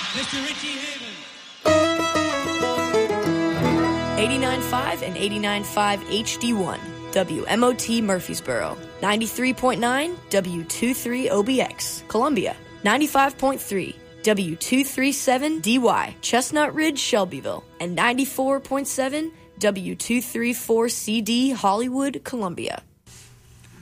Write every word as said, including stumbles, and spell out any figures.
Mister Richie Haven. eighty-nine point five and eighty-nine point five H D one, W M O T Murfreesboro. ninety-three point nine, W twenty-three O B X, Columbia. ninety-five point three, W two thirty-seven D Y, Chestnut Ridge, Shelbyville. And ninety-four point seven, W two thirty-four C D, Hollywood, Columbia.